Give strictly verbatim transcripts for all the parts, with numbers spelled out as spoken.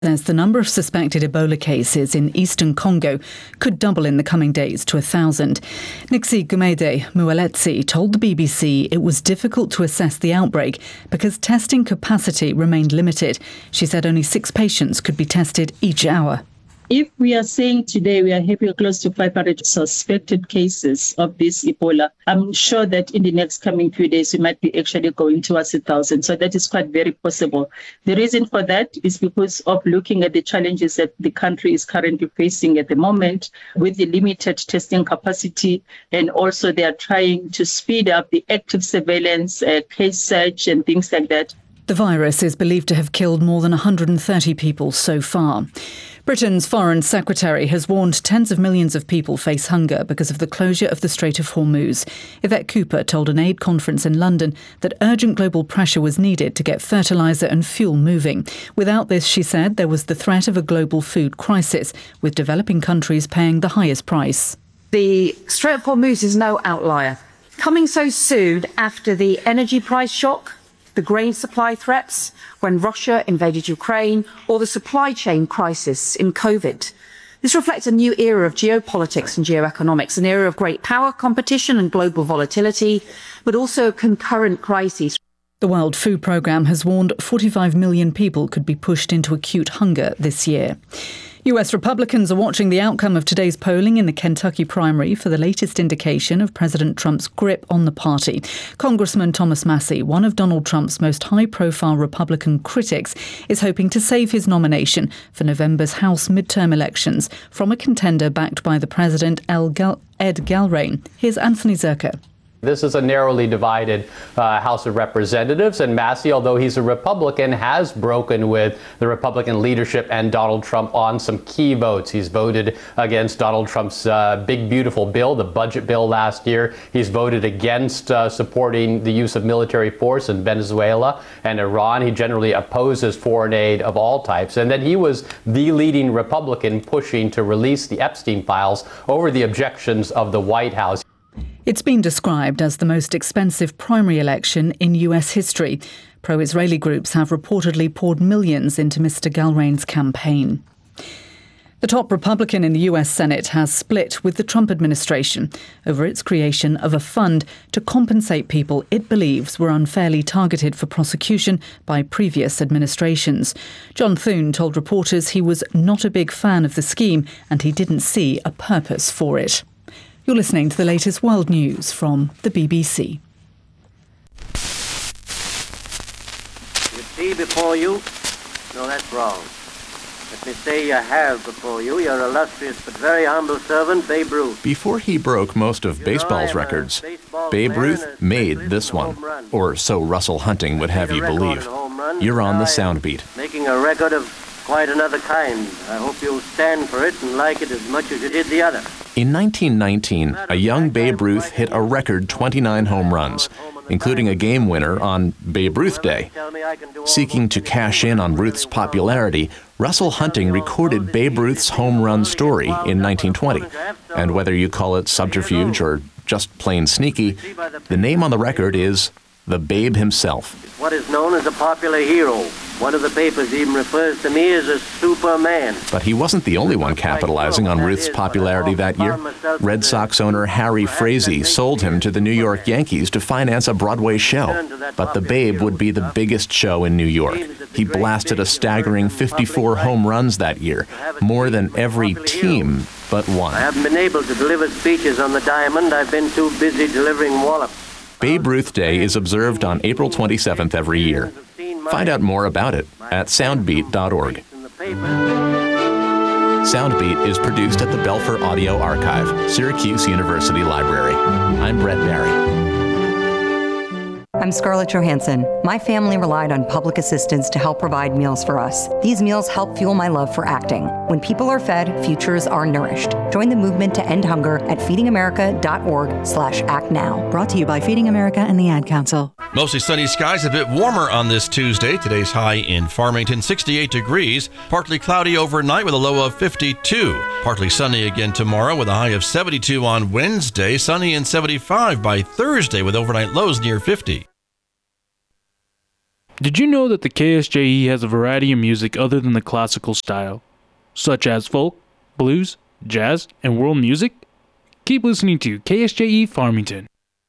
Says the number of suspected Ebola cases in eastern Congo could double in the coming days to a thousand. Nixie Gumede Mualetsi told the B B C it was difficult to assess the outbreak because testing capacity remained limited. She said only six patients could be tested each hour. If we are saying today we are having close to five hundred suspected cases of this Ebola, I'm sure that in the next coming few days, we might be actually going towards a thousand. So that is quite very possible. The reason for that is because of looking at the challenges that the country is currently facing at the moment with the limited testing capacity. And also they are trying to speed up the active surveillance, uh, case search and things like that. The virus is believed to have killed more than one hundred thirty people so far. Britain's Foreign Secretary has warned tens of millions of people face hunger because of the closure of the Strait of Hormuz. Yvette Cooper told an aid conference in London that urgent global pressure was needed to get fertiliser and fuel moving. Without this, she said, there was the threat of a global food crisis, with developing countries paying the highest price. The Strait of Hormuz is no outlier. Coming so soon after the energy price shock, the grain supply threats when Russia invaded Ukraine, or the supply chain crisis in COVID. This reflects a new era of geopolitics and geoeconomics, an era of great power competition and global volatility, but also concurrent crises. The World Food Programme has warned forty-five million people could be pushed into acute hunger this year. U S Republicans are watching the outcome of today's polling in the Kentucky primary for the latest indication of President Trump's grip on the party. Congressman Thomas Massie, one of Donald Trump's most high-profile Republican critics, is hoping to save his nomination for November's House midterm elections from a contender backed by the president, Ed Galbraith. Here's Anthony Zerka. This is a narrowly divided uh, House of Representatives, and Massie, although he's a Republican, has broken with the Republican leadership and Donald Trump on some key votes. He's voted against Donald Trump's uh, big, beautiful bill, the budget bill last year. He's voted against uh, supporting the use of military force in Venezuela and Iran. He generally opposes foreign aid of all types. And then he was the leading Republican pushing to release the Epstein files over the objections of the White House. It's been described as the most expensive primary election in U S history. Pro-Israeli groups have reportedly poured millions into Mister Galbraith's campaign. The top Republican in the U S Senate has split with the Trump administration over its creation of a fund to compensate people it believes were unfairly targeted for prosecution by previous administrations. John Thune told reporters he was not a big fan of the scheme and he didn't see a purpose for it. You're listening to the latest world news from the B B C. You see before you? No, that's wrong. Let me say you have before you your illustrious but very humble servant, Babe Ruth. Before he broke most of baseball's records, Babe Ruth made this one, or so Russell Hunting would have you believe. You're on the sound beat. Making a record of quite another kind. I hope you'll stand for it and like it as much as you did the other. In nineteen nineteen, a young Babe Ruth hit a record twenty-nine home runs, including a game winner on Babe Ruth Day. Seeking to cash in on Ruth's popularity, Russell Hunting recorded Babe Ruth's home run story in nineteen twenty. And whether you call it subterfuge or just plain sneaky, the name on the record is the Babe himself. What is known as a popular hero. One of the papers even refers to me as a Superman. But he wasn't the only one capitalizing on Ruth's popularity that year. Red Sox owner Harry Frazee sold him to the New York Yankees to finance a Broadway show. But the Babe would be the biggest show in New York. He blasted a staggering fifty-four home runs that year, more than every team but one. I haven't been able to deliver speeches on the diamond. I've been too busy delivering wallops. Babe Ruth Day is observed on April twenty-seventh every year. Find out more about it at soundbeat dot org. Soundbeat is produced at the Belfer Audio Archive, Syracuse University Library. I'm Brett Barry. I'm Scarlett Johansson. My family relied on public assistance to help provide meals for us. These meals help fuel my love for acting. When people are fed, futures are nourished. Join the movement to end hunger at feeding america dot org slash act now. Brought to you by Feeding America and the Ad Council. Mostly sunny skies, a bit warmer on this Tuesday. Today's high in Farmington, sixty-eight degrees. Partly cloudy overnight with a low of fifty-two. Partly sunny again tomorrow with a high of seventy-two on Wednesday. Sunny and seventy-five by Thursday with overnight lows near fifty. Did you know that the K S J E has a variety of music other than the classical style, such as folk, blues, jazz, and world music? Keep listening to K S J E Farmington.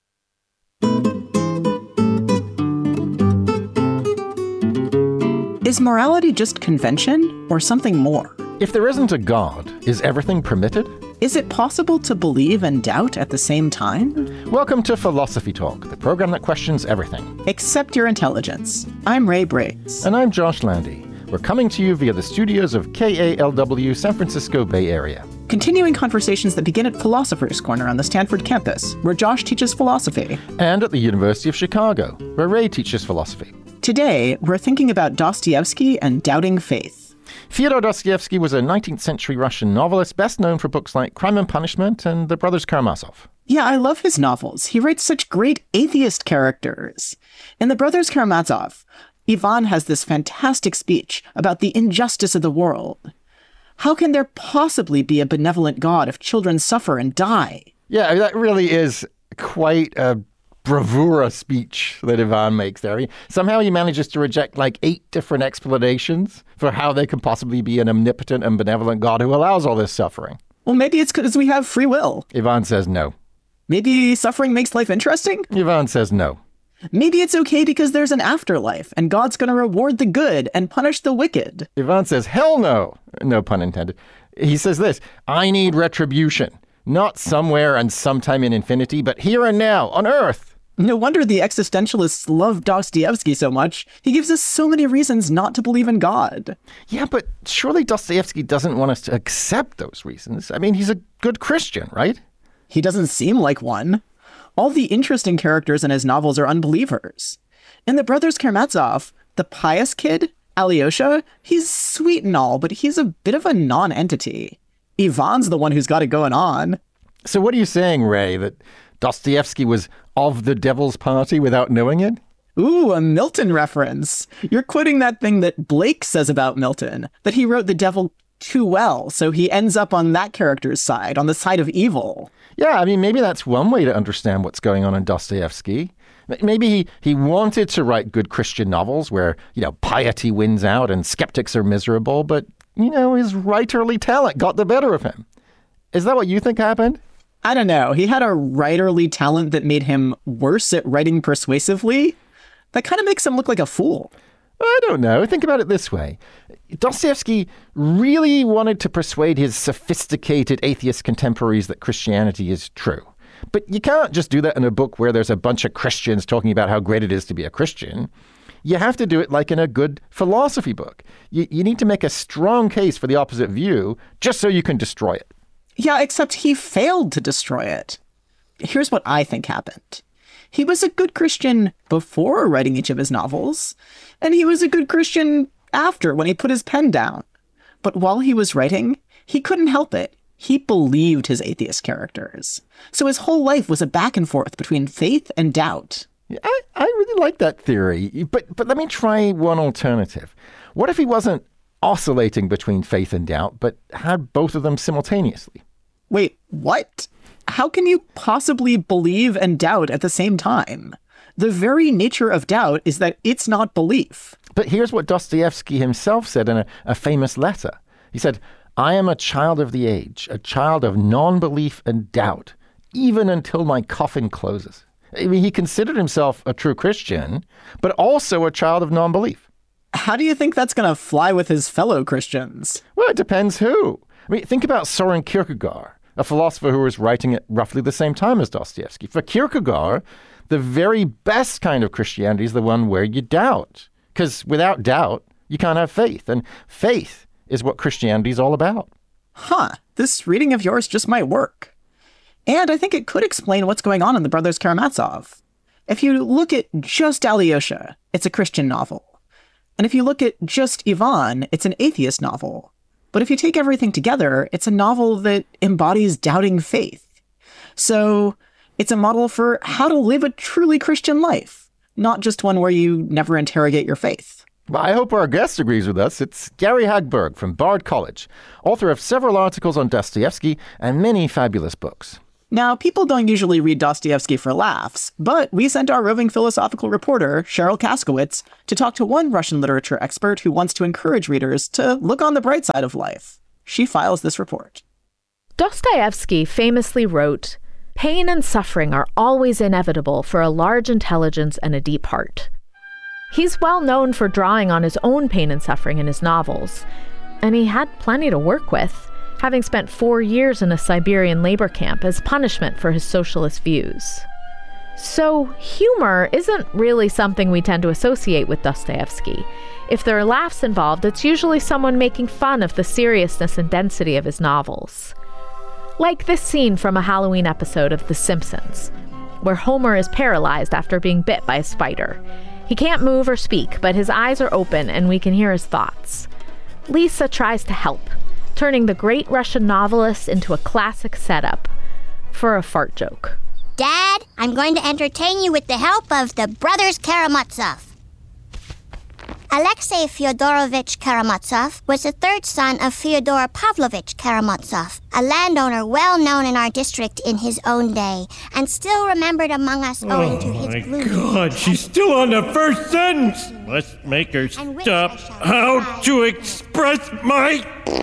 Is morality just convention or something more? If there isn't a God, is everything permitted? Is it possible to believe and doubt at the same time? Welcome to Philosophy Talk, the program that questions everything. Except your intelligence. I'm Ray Briggs. And I'm Josh Landy. We're coming to you via the studios of K A L W San Francisco Bay Area. Continuing conversations that begin at Philosopher's Corner on the Stanford campus, where Josh teaches philosophy. And at the University of Chicago, where Ray teaches philosophy. Today, we're thinking about Dostoevsky and doubting faith. Fyodor Dostoevsky was a nineteenth century Russian novelist best known for books like Crime and Punishment and The Brothers Karamazov. Yeah, I love his novels. He writes such great atheist characters. In The Brothers Karamazov, Ivan has this fantastic speech about the injustice of the world. How can there possibly be a benevolent God if children suffer and die? Yeah, that really is quite a bravura speech that Ivan makes there. He, somehow he manages to reject like eight different explanations for how there can possibly be an omnipotent and benevolent God who allows all this suffering. Well, maybe it's because we have free will. Ivan says no. Maybe suffering makes life interesting? Ivan says no. Maybe it's okay because there's an afterlife and God's going to reward the good and punish the wicked. Ivan says, hell no. No pun intended. He says this, I need retribution. Not somewhere and sometime in infinity, but here and now, on Earth. No wonder the existentialists love Dostoevsky so much. He gives us so many reasons not to believe in God. Yeah, but surely Dostoevsky doesn't want us to accept those reasons. I mean, he's a good Christian, right? He doesn't seem like one. All the interesting characters in his novels are unbelievers. In The Brothers Karamazov, the pious kid, Alyosha, he's sweet and all, but he's a bit of a non-entity. Ivan's the one who's got it going on. So what are you saying, Ray, that Dostoevsky was of the devil's party without knowing it? Ooh, a Milton reference. You're quoting that thing that Blake says about Milton, that he wrote the devil too well, so he ends up on that character's side, on the side of evil. Yeah, I mean, maybe that's one way to understand what's going on in Dostoevsky. Maybe he, he wanted to write good Christian novels where, you know, piety wins out and skeptics are miserable, but, you know, his writerly talent got the better of him. Is that what you think happened? I don't know. He had a writerly talent that made him worse at writing persuasively. That kind of makes him look like a fool. I don't know. Think about it this way. Dostoevsky really wanted to persuade his sophisticated atheist contemporaries that Christianity is true. But you can't just do that in a book where there's a bunch of Christians talking about how great it is to be a Christian. You have to do it like in a good philosophy book. You, you need to make a strong case for the opposite view just so you can destroy it. Yeah, except he failed to destroy it. Here's what I think happened. He was a good Christian before writing each of his novels, and he was a good Christian after, when he put his pen down. But while he was writing, he couldn't help it. He believed his atheist characters. So his whole life was a back and forth between faith and doubt. I, I really like that theory, but but let me try one alternative. What if he wasn't oscillating between faith and doubt, but had both of them simultaneously? Wait, what? How can you possibly believe and doubt at the same time? The very nature of doubt is that it's not belief. But here's what Dostoevsky himself said in a, a famous letter. He said, I am a child of the age, a child of non-belief and doubt, even until my coffin closes. I mean, he considered himself a true Christian, but also a child of non-belief. How do you think that's going to fly with his fellow Christians? Well, it depends who. I mean, think about Soren Kierkegaard, a philosopher who was writing at roughly the same time as Dostoevsky. For Kierkegaard, the very best kind of Christianity is the one where you doubt. Because without doubt, you can't have faith. And faith is what Christianity is all about. Huh. This reading of yours just might work. And I think it could explain what's going on in The Brothers Karamazov. If you look at just Alyosha, it's a Christian novel. And if you look at just Ivan, it's an atheist novel. But if you take everything together, it's a novel that embodies doubting faith. So it's a model for how to live a truly Christian life, not just one where you never interrogate your faith. Well, I hope our guest agrees with us. It's Gary Hagberg from Bard College, author of several articles on Dostoevsky and many fabulous books. Now, people don't usually read Dostoevsky for laughs, but we sent our roving philosophical reporter, Cheryl Kaskowitz, to talk to one Russian literature expert who wants to encourage readers to look on the bright side of life. She files this report. Dostoevsky famously wrote, "Pain and suffering are always inevitable for a large intelligence and a deep heart." He's well known for drawing on his own pain and suffering in his novels, and he had plenty to work with, having spent four years in a Siberian labor camp as punishment for his socialist views. So humor isn't really something we tend to associate with Dostoevsky. If there are laughs involved, it's usually someone making fun of the seriousness and density of his novels. Like this scene from a Halloween episode of The Simpsons, where Homer is paralyzed after being bit by a spider. He can't move or speak, but his eyes are open and we can hear his thoughts. Lisa tries to help, turning the great Russian novelist into a classic setup for a fart joke. Dad, I'm going to entertain you with the help of the brothers Karamazov. Alexei Fyodorovich Karamazov was the third son of Fyodor Pavlovich Karamazov, a landowner well known in our district in his own day, and still remembered among us owing oh to his my gloomy... God, she's still on the first sentence! Let's make her stop. How to express my...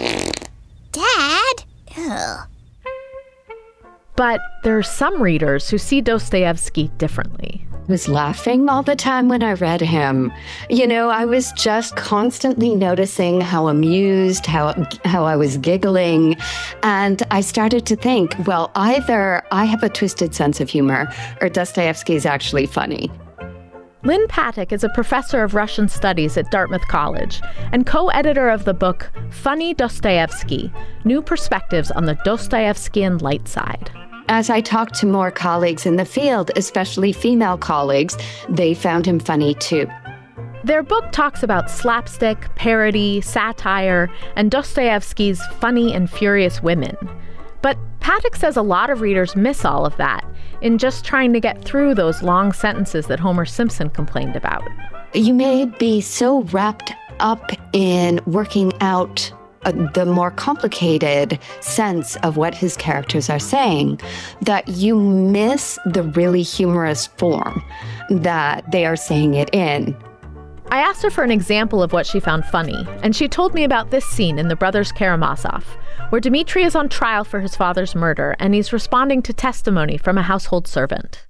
Dad? Ugh. But there are some readers who see Dostoevsky differently. I was laughing all the time when I read him. You know, I was just constantly noticing how amused, how how I was giggling. And I started to think, well, either I have a twisted sense of humor or Dostoevsky is actually funny. Lynn Patek is a professor of Russian studies at Dartmouth College and co-editor of the book Funny Dostoevsky, New Perspectives on the Dostoevskian Light Side. As I talked to more colleagues in the field, especially female colleagues, they found him funny too. Their book talks about slapstick, parody, satire, and Dostoevsky's funny and furious women. But Patek says a lot of readers miss all of that in just trying to get through those long sentences that Homer Simpson complained about. You may be so wrapped up in working out Uh, the more complicated sense of what his characters are saying, that you miss the really humorous form that they are saying it in. I asked her for an example of what she found funny, and she told me about this scene in The Brothers Karamazov, where Dmitri is on trial for his father's murder, and he's responding to testimony from a household servant.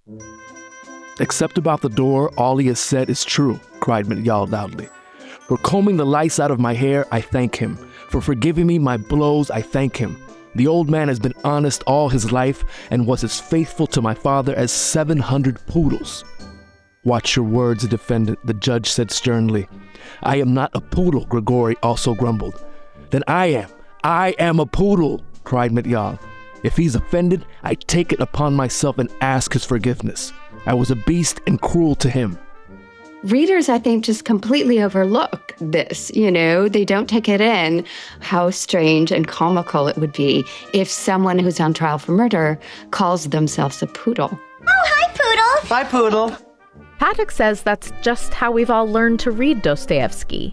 "Except about the door, all he has said is true," cried Mityal loudly. "For combing the lice out of my hair, I thank him. For forgiving me my blows, I thank him. The old man has been honest all his life and was as faithful to my father as seven hundred poodles." "Watch your words, defendant," the judge said sternly. "I am not a poodle," Grigory also grumbled. "Then I am. I am a poodle," cried Mityal. "If he's offended, I take it upon myself and ask his forgiveness. I was a beast and cruel to him." Readers, I think, just completely overlook this. You know, they don't take it in how strange and comical it would be if someone who's on trial for murder calls themselves a poodle. Oh, hi, Poodle! Bye, Poodle! Patek says that's just how we've all learned to read Dostoevsky.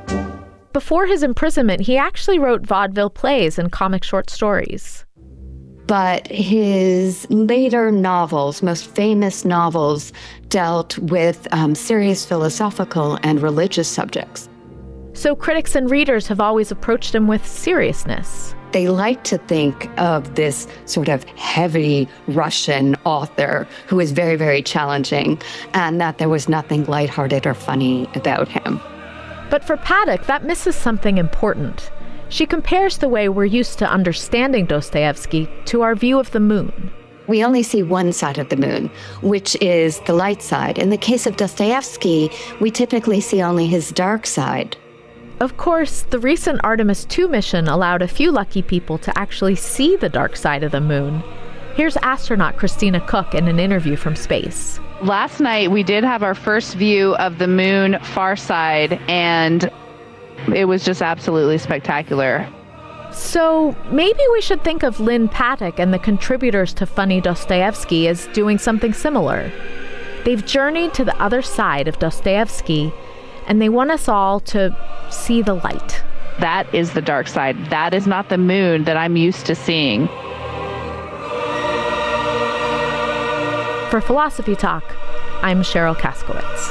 Before his imprisonment, he actually wrote vaudeville plays and comic short stories. But his later novels, most famous novels, dealt with um, serious philosophical and religious subjects. So critics and readers have always approached him with seriousness. They like to think of this sort of heavy Russian author who is very, very challenging, and that there was nothing lighthearted or funny about him. But for Patek, that misses something important. She compares the way we're used to understanding Dostoevsky to our view of the moon. We only see one side of the moon, which is the light side. In the case of Dostoevsky, we typically see only his dark side. Of course, the recent Artemis two mission allowed a few lucky people to actually see the dark side of the moon. Here's astronaut Christina Cook in an interview from space. Last night, we did have our first view of the moon far side, and it was just absolutely spectacular. So maybe we should think of Lynn Patek and the contributors to Funny Dostoevsky as doing something similar. They've journeyed to the other side of Dostoevsky, and they want us all to see the light. That is the dark side. That is not the moon that I'm used to seeing. For Philosophy Talk, I'm Cheryl Kaskowitz.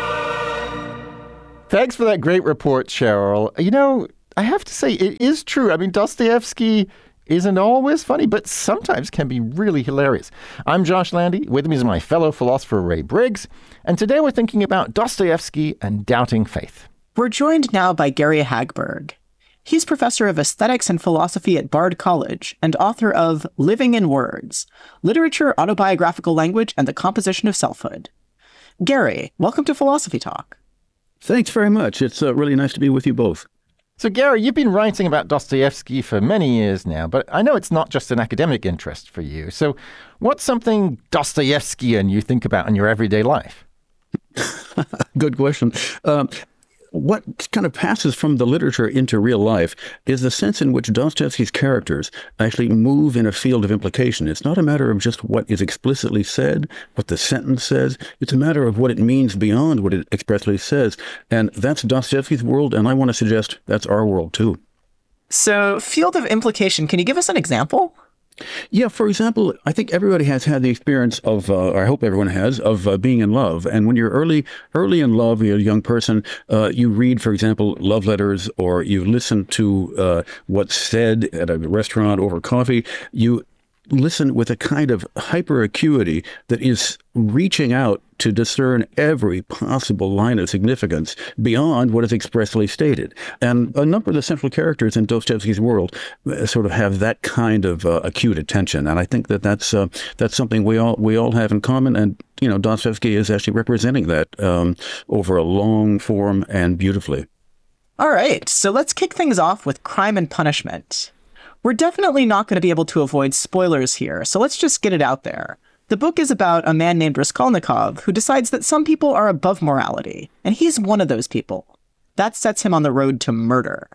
Thanks for that great report, Cheryl. You know, I have to say, it is true. I mean, Dostoevsky isn't always funny, but sometimes can be really hilarious. I'm Josh Landy. With me is my fellow philosopher, Ray Briggs. And today we're thinking about Dostoevsky and doubting faith. We're joined now by Gary Hagberg. He's professor of aesthetics and philosophy at Bard College and author of Living in Words, Literature, Autobiographical Language, and the Composition of Selfhood. Gary, welcome to Philosophy Talk. Thanks very much. It's uh, really nice to be with you both. So, Gary, you've been writing about Dostoevsky for many years now, but I know it's not just an academic interest for you. So what's something Dostoevskian you think about in your everyday life? Good question. Um, What kind of passes from the literature into real life is the sense in which Dostoevsky's characters actually move in a field of implication. It's not a matter of just what is explicitly said, what the sentence says. It's a matter of what it means beyond what it expressly says. And that's Dostoevsky's world, and I want to suggest that's our world too. So, field of implication, can you give us an example? Yeah, for example, I think everybody has had the experience of, uh, or I hope everyone has, of uh, being in love. And when you're early early in love, you're a young person, uh, you read, for example, love letters, or you listen to uh, what's said at a restaurant over coffee. You listen with a kind of hyper acuity that is reaching out to discern every possible line of significance beyond what is expressly stated. And a number of the central characters in Dostoevsky's world uh, sort of have that kind of uh, acute attention. And I think that that's uh, that's something we all we all have in common. And, you know, Dostoevsky is actually representing that um, over a long form and beautifully. All right, so let's kick things off with Crime and Punishment. We're definitely not going to be able to avoid spoilers here, so let's just get it out there. The book is about a man named Raskolnikov who decides that some people are above morality, and he's one of those people. That sets him on the road to murder.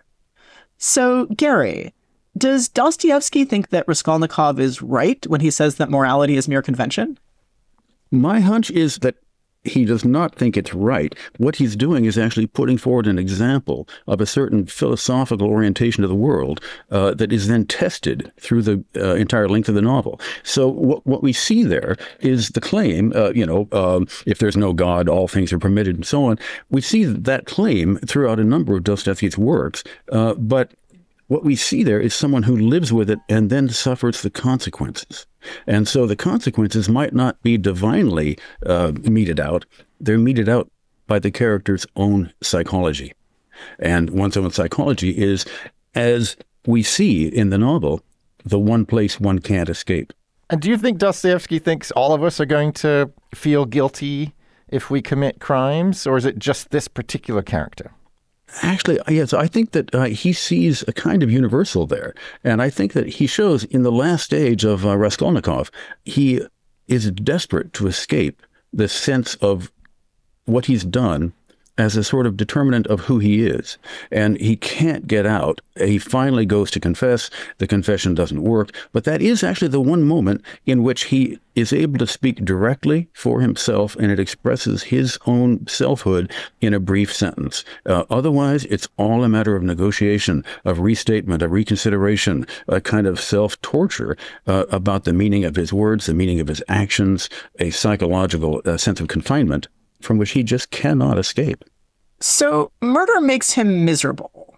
So, Gary, does Dostoevsky think that Raskolnikov is right when he says that morality is mere convention? My hunch is that he does not think it's right. What he's doing is actually putting forward an example of a certain philosophical orientation of the world uh, that is then tested through the uh, entire length of the novel. So what what we see there is the claim, uh, you know, um, if there's no God, all things are permitted and so on. We see that claim throughout a number of Dostoevsky's works, uh, but what we see there is someone who lives with it and then suffers the consequences. And so the consequences might not be divinely uh, meted out. They're meted out by the character's own psychology. And one's own psychology is, as we see in the novel, the one place one can't escape. And do you think Dostoevsky thinks all of us are going to feel guilty if we commit crimes, or is it just this particular character? Actually, yes, I think that uh, he sees a kind of universal there. And I think that he shows in the last stage of uh, Raskolnikov, he is desperate to escape the sense of what he's done as a sort of determinant of who he is. And he can't get out. He finally goes to confess. The confession doesn't work. But that is actually the one moment in which he is able to speak directly for himself, and it expresses his own selfhood in a brief sentence. Uh, otherwise, it's all a matter of negotiation, of restatement, of reconsideration, a kind of self-torture uh, about the meaning of his words, the meaning of his actions, a psychological uh, sense of confinement from which he just cannot escape. So murder makes him miserable.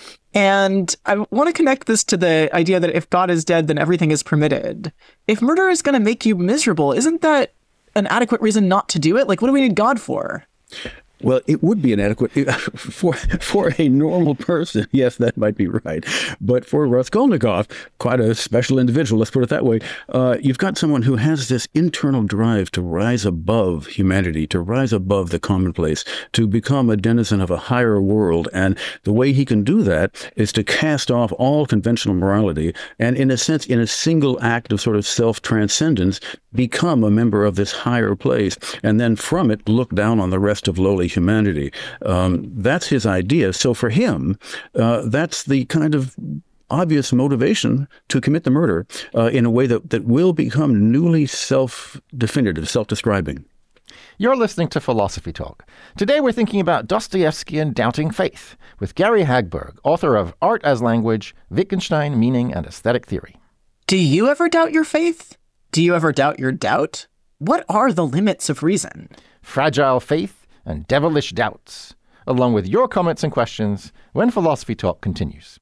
And I want to connect this to the idea that if God is dead, then everything is permitted. If murder is going to make you miserable, isn't that an adequate reason not to do it? Like, what do we need God for? Well, it would be inadequate for for a normal person. Yes, that might be right. But for Raskolnikov, quite a special individual, let's put it that way, uh, you've got someone who has this internal drive to rise above humanity, to rise above the commonplace, to become a denizen of a higher world. And the way he can do that is to cast off all conventional morality and, in a sense, in a single act of sort of self-transcendence, become a member of this higher place, and then from it look down on the rest of lowly humanity. Um, that's his idea. So for him, uh, that's the kind of obvious motivation to commit the murder uh, in a way that, that will become newly self-definitive, self-describing. You're listening to Philosophy Talk. Today we're thinking about Dostoevsky and doubting faith with Gary Hagberg, author of Art as Language, Wittgenstein, Meaning and Aesthetic Theory. Do you ever doubt your faith? Do you ever doubt your doubt? What are the limits of reason? Fragile faith and devilish doubts, along with your comments and questions when Philosophy Talk continues.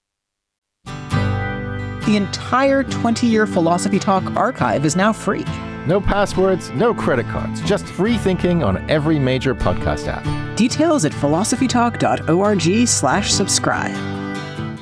The entire twenty-year Philosophy Talk archive is now free. No passwords, no credit cards, just free thinking on every major podcast app. Details at philosophytalk dot org slash subscribe.